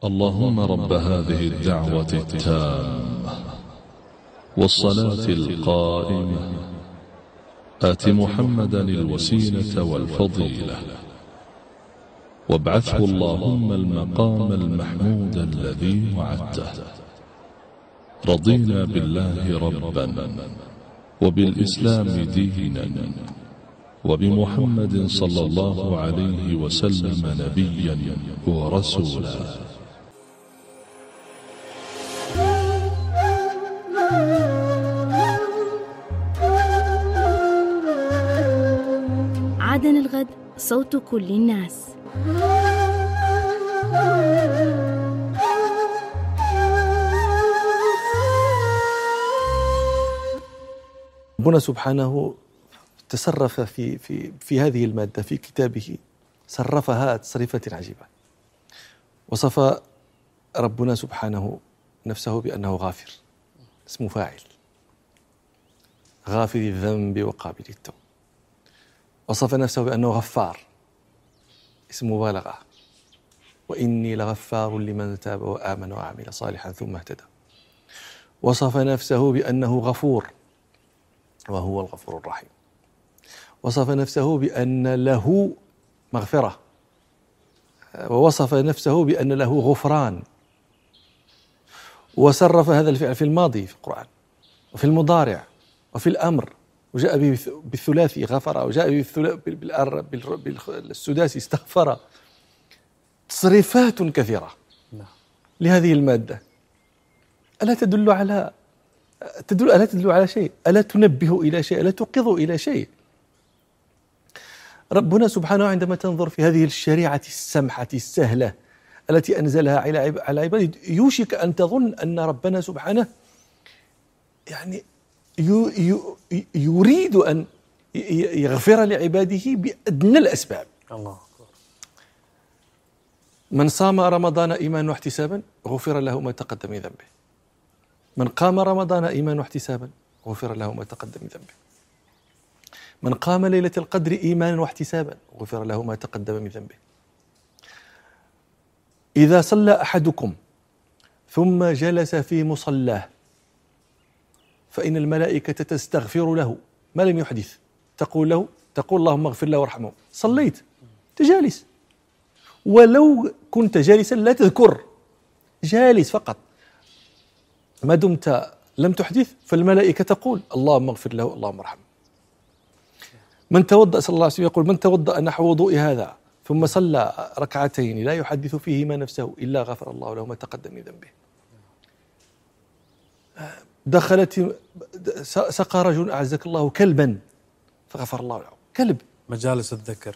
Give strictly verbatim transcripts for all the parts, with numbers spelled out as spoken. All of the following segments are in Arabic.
اللهم رب هذه الدعوة التامة والصلاة القائمة آت محمدا الوسيلة والفضيلة وابعثه اللهم المقام المحمود الذي وعدته. رضينا بالله ربا وبالإسلام دينا وبمحمد صلى الله عليه وسلم نبيا ورسولا. عدن الغد، صوت كل الناس. ربنا سبحانه تصرف في في في هذه المادة في كتابه، صرفها تصريفة عجيبة. وصف ربنا سبحانه نفسه بأنه غافر، اسمه فاعل، غافر الذنب وقابل التوب. وصف نفسه بأنه غفار، اسم مبالغة، وإني لغفار لمن تاب وآمن وعمل صالحا ثم اهتدى. وصف نفسه بأنه غفور وهو الغفور الرحيم. وصف نفسه بأن له مغفرة، ووصف نفسه بأن له غفران. وصرف هذا الفعل في الماضي في القرآن وفي المضارع وفي الأمر، وجاء به بالثلاثي غفر، وجاء به بالسداسي استغفر. تصريفات كثيرة لهذه المادة. ألا تدل على تدل ألا تدل على شيء؟ ألا تنبه إلى شيء؟ ألا توقظ إلى شيء؟ ربنا سبحانه عندما تنظر في هذه الشريعة السمحة السهلة التي أنزلها على عباده، يوشك أن تظن أن ربنا سبحانه يعني يريد أن يغفر لعباده بأدنى الأسباب. الله أكبر. من صام رمضان إيمانا واحتسابا غفر له ما تقدم من ذنبه. من قام رمضان إيمانا واحتسابا غفر له ما تقدم من ذنبه. من قام ليلة القدر إيمانا واحتسابا غفر له ما تقدم من ذنبه. إذا صلى أحدكم ثم جلس في مصلاه فإن الملائكة تستغفر له ما لم يحدث، تقول له تقول اللهم اغفر له وارحمه. صليت تجالس، ولو كنت جالسا لا تذكر، جالس فقط، ما دمت لم تحدث فالملائكة تقول اللهم اغفر له اللهم ارحمه. من توضأ صلى الله عليه وسلم يقول من توضأ نحو وضوء هذا ثم صلى ركعتين لا يحدث فيهما نفسه إلا غفر الله له ما تقدم من ذنبه. دخلت سقى رجل أعزك الله كلبا فغفر الله له. كلب، مجالس الذكر.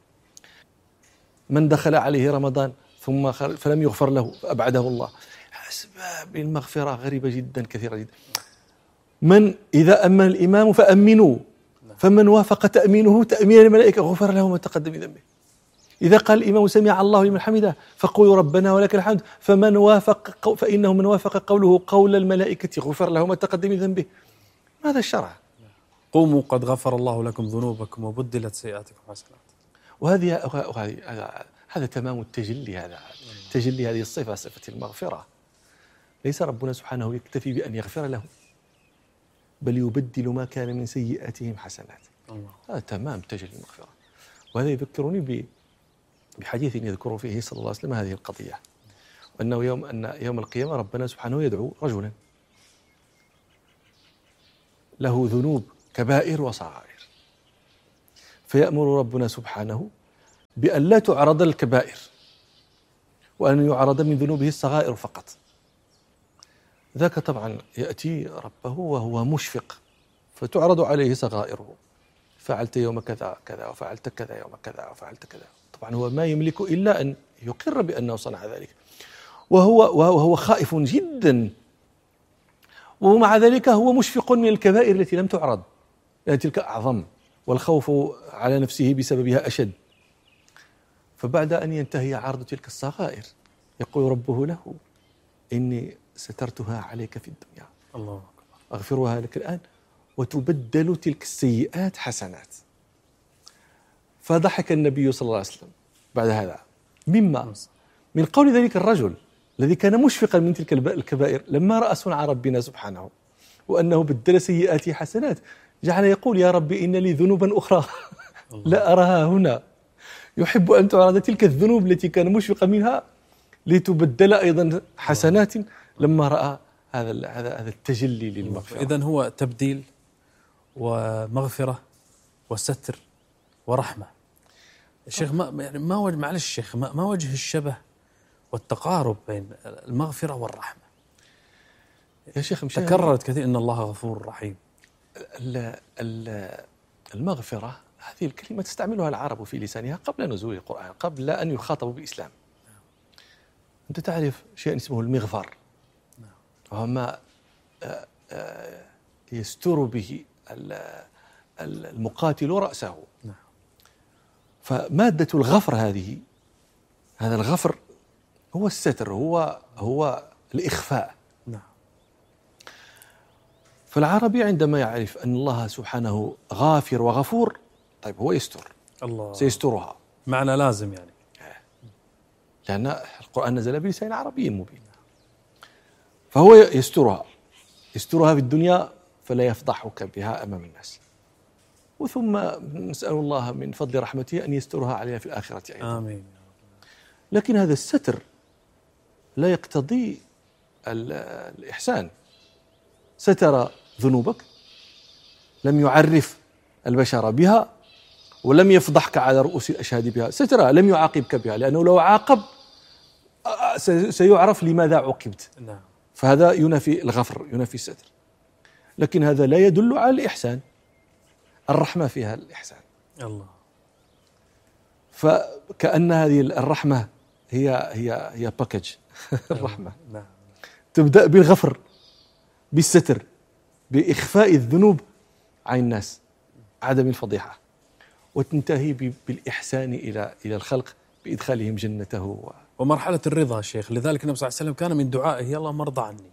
من دخل عليه رمضان ثم فلم يغفر له فأبعده الله. أسباب المغفرة غريبة جدا كثيرة جدا. من إذا أمن الإمام فأمنوا، فمن وافق تأمينه تأمين الملائكة غفر له ما تقدم من ذنبه. إذا قال الإمام سمع الله لمن حمده فقولوا ربنا ولك الحمد، فمن وافق فإنه من وافق قوله قول الملائكة غفر له ما تقدم من ذنبه. هذا الشرع. قوموا قد غفر الله لكم ذنوبكم وبدلت سيئاتكم حسنات. وهذه هذا تمام التجلي، هذا تجلي هذه الصفة، صفة المغفرة. ليس ربنا سبحانه يكتفي بأن يغفر لهم، بل يبدل ما كان من سيئاتهم حسنات. الله. هذا تمام تجلي المغفرة. وهذا يذكرني بحديث يذكر فيه صلى الله عليه وسلم هذه القضية، وأنه يوم أن يوم القيامة ربنا سبحانه يدعو رجلا له ذنوب كبائر وصغائر، فيأمر ربنا سبحانه بأن لا تعرض الكبائر وأن يعرض من ذنوبه الصغائر فقط. ذاك طبعا يأتي ربه وهو مشفق فتعرض عليه صغائره، فعلت يوم كذا كذا وفعلت كذا يوم كذا وفعلت كذا. طبعا هو ما يملك إلا أن يقر بأنه صنع ذلك، وهو وهو خائف جدا، ومع ذلك هو مشفق من الكبائر التي لم تعرض، لأن تلك أعظم والخوف على نفسه بسببها أشد. فبعد أن ينتهي عرض تلك الصغائر يقول ربه له إني سترتها عليك في الدنيا، الله أكبر، أغفرها لك الآن وتبدل تلك السيئات حسنات. فضحك النبي صلى الله عليه وسلم بعد هذا، مما من قول ذلك الرجل الذي كان مشفقا من تلك الكبائر لما رأى صنع ربنا سبحانه وأنه بدل سيئاته حسنات جعل يقول يا ربي إن لي ذنوبا أخرى لا أراها هنا. يحب أن تعرض تلك الذنوب التي كان مشفقا منها لتبدل أيضا حسنات لما رأى هذا هذا هذا التجلي للمغفرة. إذن هو تبديل ومغفرة وستر ورحمة. الشيخ ما يعني ما وجه معلش الشيخ ما, ما وجه الشبه والتقارب بين المغفرة والرحمة؟ يا شيخ مشاهد تكررت كثير إن الله غفور رحيم. المغفرة هذه الكلمة تستعملها العرب في لسانها قبل نزول القرآن، قبل أن يخاطبوا بالإسلام. أنت تعرف شيء اسمه المغفر، وهو ما يستر به المقاتل رأسه. فمادة الغفر هذه، هذا الغفر هو الستر، هو هو الإخفاء. فالعربي عندما يعرف أن الله سبحانه غافر وغفور، طيب هو يستر، الله سيسترها، معنى لازم يعني، لأن القرآن نزل بلسان عربي مبين، فهو يسترها يسترها في الدنيا فلا يفضحك بها أمام الناس، وثم نسأل الله من فضل رحمته أن يسترها علينا في الآخرة أيضا. آمين. لكن هذا الستر لا يقتضي الإحسان. ستر ذنوبك، لم يعرف البشر بها، ولم يفضحك على رؤوس الأشهاد بها. سترها، لم يعاقبك بها، لأنه لو عاقب سيعرف لماذا عوقبت. نعم. فهذا ينافي الغفر، ينافي الستر. لكن هذا لا يدل على الإحسان. الرحمة فيها الإحسان. الله. فكأن هذه الرحمة هي هي هي باكج. الرحمة نعم. تبدأ بالغفر، بالستر، بإخفاء الذنوب عن الناس، عدم الفضيحة، وتنتهي بالإحسان إلى إلى الخلق بإدخالهم جنته. ومرحلة الرضا شيخ، لذلك النبي صلى الله عليه وسلم كان من دعائه يا الله مرضى عني.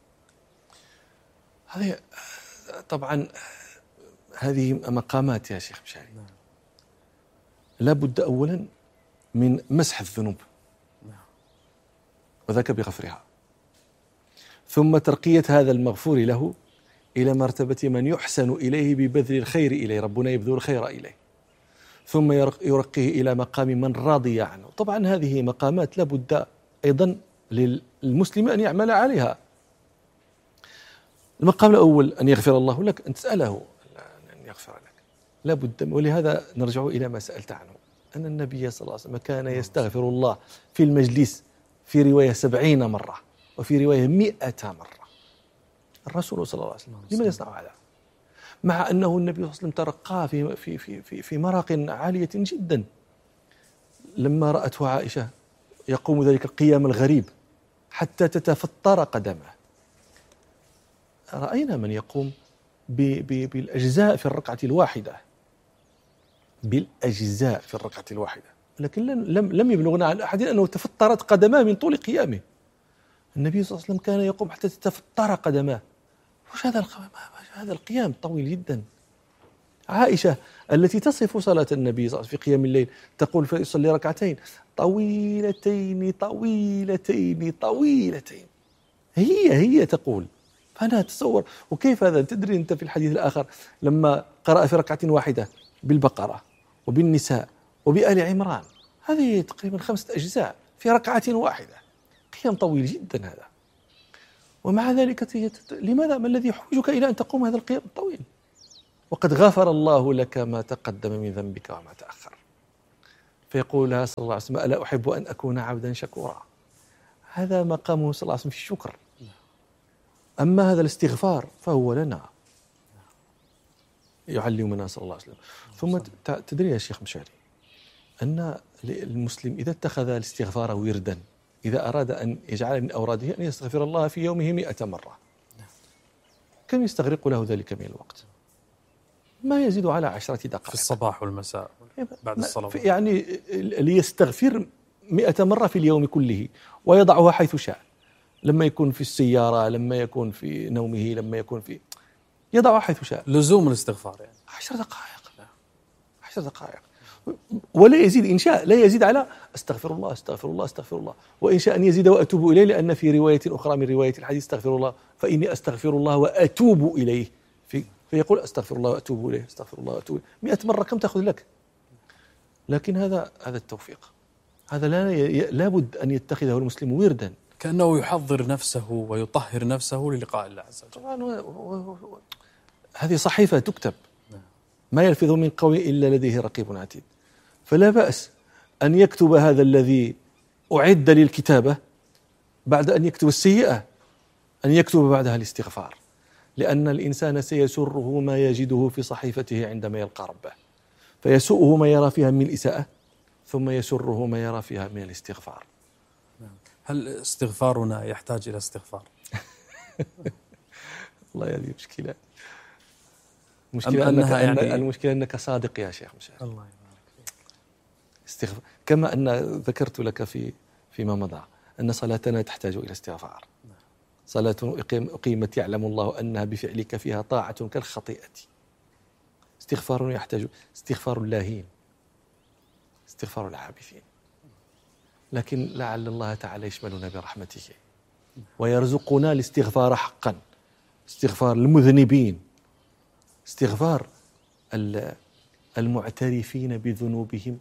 هذه طبعا هذه مقامات يا شيخ مشاري. نعم. لا بد أولا من مسح الذنوب، نعم، وذاك بغفرها، ثم ترقية هذا المغفور له إلى مرتبة من يحسن إليه ببذل الخير إليه، ربنا يبذل الخير إليه، ثم يرقيه إلى مقام من راضي عنه. طبعا هذه مقامات لا بد أيضا للمسلم أن يعمل عليها. المقام الأول أن يغفر الله لك، أن تسأله أن يغفر لك، لا بد. ولهذا نرجع إلى ما سألت عنه، أن النبي صلى الله عليه وسلم كان يستغفر الله في المجلس في رواية سبعين مرة، وفي رواية مئة مرة. الرسول صلى الله عليه وسلم لماذا يصنع هذا؟ مع أنه النبي صلى الله عليه وسلم ترقى في في في في, في مراق عالية جدا. لما رأته عائشة يقوم ذلك القيام الغريب حتى تتفطر قدمه، رأينا من يقوم ب ب بالأجزاء في الركعة الواحدة، بالأجزاء في الركعة الواحدة، لكن لم لم يبلغنا عن أحد أنه تفطرت قدماه من طول قيامه. النبي صلى الله عليه وسلم كان يقوم حتى تتفطر قدماه. وش هذا القيام؟ هذا القيام طويل جدا. عائشة التي تصف صلاة النبي صلى الله عليه وسلم في قيام الليل تقول فيصلي ركعتين طويلتين طويلتين طويلتين، هي هي تقول. فأنا أتصور، وكيف هذا؟ تدري أنت في الحديث الآخر لما قرأ في ركعة واحدة بالبقرة وبالنساء وبآل عمران، هذه تقريبا خمسة أجزاء في ركعة واحدة، قيام طويل جدا هذا. ومع ذلك لماذا؟ ما الذي يحوجك إلى أن تقوم هذا القيام الطويل؟ وقد غفر الله لك ما تقدم من ذنبك وما تأخر. فيقول لها صلى الله عليه وسلم ألا أحب أن أكون عبدا شكورا. هذا مقامه صلى الله عليه وسلم في الشكر. أما هذا الاستغفار فهو لنا، يعلمنا صلى الله عليه وسلم. ثم تدري يا شيخ مشاري أن المسلم إذا اتخذ الاستغفار وردا، إذا أراد أن يجعل من أوراده أن يستغفر الله في يومه مئة مرة، كم يستغرق له ذلك من الوقت؟ ما يزيد على عشرة دقائق في الصباح والمساء بعد الصلاة. يعني ليستغفر مئة مرة في اليوم كله، ويضعها حيث شاء، لما يكون في السيارة، لما يكون في نومه، لما يكون في، يضعها حيث شاء. لزوم الاستغفار يعني عشر دقائق عشر دقائق ولا يزيد إن شاء لا يزيد على أستغفر الله أستغفر الله أستغفر الله، وإن شاء أن يزيد وأتوب إليه، لأن في رواية أخرى من رواية الحديث استغفر الله فإني أستغفر الله وأتوب إليه، في فيقول أستغفر الله وأتوب إليه أستغفر الله وأتوب إليه مئة مرة كم تأخذ لك؟ لكن هذا هذا التوفيق، هذا لا لابد أن يتخذه المسلم وردا، كأنه يحضر نفسه ويطهر نفسه للقاء الله عز وجل. طبعا هذه صحيفة تكتب، ما يلفظ من قول إلا لديه رقيب عتيد، فلا بأس أن يكتب هذا الذي أعد للكتابة بعد أن يكتب السيئة، أن يكتب بعدها الاستغفار، لأن الإنسان سيسره ما يجده في صحيفته عندما يلقى ربه، فيسوءه ما يرى فيها من الإساءة، ثم يسره ما يرى فيها من الاستغفار. هل استغفارنا يحتاج إلى استغفار؟ والله هذه مشكلة. المشكلة أنك يعني المشكلة أنك صادق يا شيخ مشاهد. الله يبارك فيك. استغفار كما أن ذكرت لك في فيما مضى أن صلاتنا تحتاج إلى استغفار. صلاة أقيمت يعلم الله أنها بفعلك فيها طاعة كالخطيئة. استغفار يحتاج استغفار اللاهين، استغفار العابثين، لكن لعل الله تعالى يشملنا برحمته ويرزقنا الاستغفار حقا، استغفار المذنبين، استغفار المعترفين بذنوبهم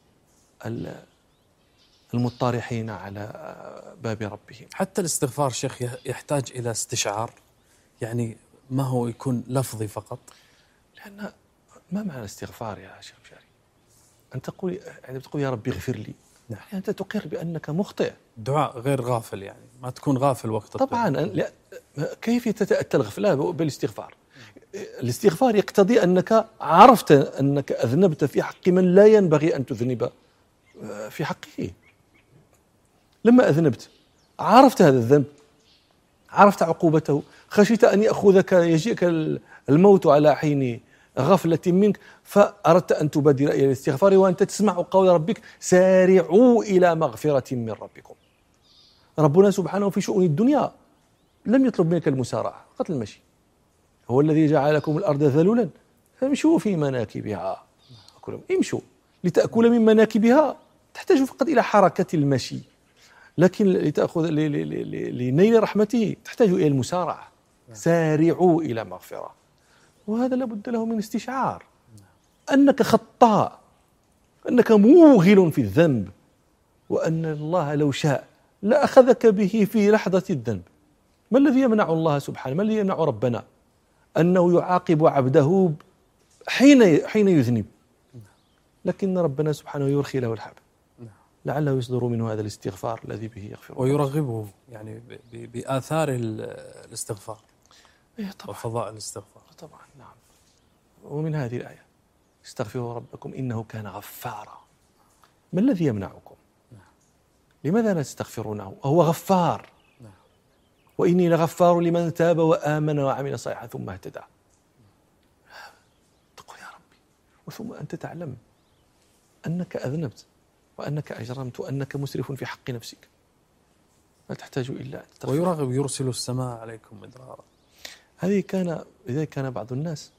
المطارحين على باب ربهم. حتى الاستغفار شيخ يحتاج إلى استشعار، يعني ما هو يكون لفظي فقط. لأن ما معنى الاستغفار يا شيخ مشاري؟ أن تقول يعني تقول يا ربي اغفر لي، نعم. يعني أنت تقر بأنك مخطئ، دعاء غير غافل، يعني ما تكون غافل وقت طبعا. لا كيف تتأتى الغفلة بالاستغفار؟ الاستغفار يقتضي أنك عرفت أنك أذنبت في حق من لا ينبغي أن تذنب في حقه. لما أذنبت عرفت هذا الذنب، عرفت عقوبته، خشيت أن يأخذك يجيك الموت على حين غفلة منك، فأردت أن تبادر إلى الاستغفار وأنت تسمع قول ربك سارعوا إلى مغفرة من ربكم. ربنا سبحانه في شؤون الدنيا لم يطلب منك المسارعة، فقط المشي. هو الذي جعل لكم الأرض ذلولا فامشوا في مناكبها، امشوا لتأكل من مناكبها، تحتاج فقط إلى حركة المشي، لكن لتأخذ لنيل رحمته تحتاج إلى المسارعة. سارعوا إلى مغفرة، وهذا لابد له من استشعار أنك خطاء، أنك موغل في الذنب، وأن الله لو شاء لأخذك به في لحظة الذنب. ما الذي يمنع الله سبحانه، ما الذي يمنع ربنا أنه يعاقب عبده حين حين يذنب؟ لكن ربنا سبحانه يرخي له الحب لعله يصدر منه هذا الاستغفار الذي به يغفر ويرغبه يعني بآثار الاستغفار وفضاء الاستغفار. طبعا نعم. ومن هذه الآية استغفروا ربكم إنه كان غفارا. ما الذي يمنعكم؟ لماذا لا تستغفرونه؟ هو غفار. وإني لغفار لمن تاب وآمن وعمل صالحا ثم اهتدى. تقول يا ربي، وثم أنت تعلم أنك أذنبت وأنك أجرمت وأنك مسرف في حق نفسك، لا تحتاج إلا ويرغب يرسل السماء عليكم مدرارا. هذه كان لذلك كان بعض الناس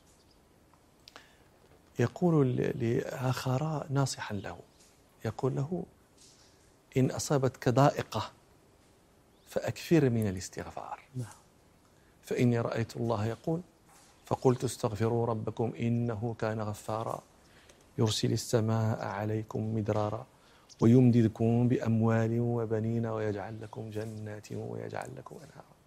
يقول لآخر ناصحا له، يقول له إن أصابتك ضائقة فأكثر من الاستغفار، فإني رأيت الله يقول فقلت استغفروا ربكم إنه كان غفارا يرسل السماء عليكم مدرارا ويمددكم بأموال وبنين ويجعل لكم جنات ويجعل لكم أنهارا.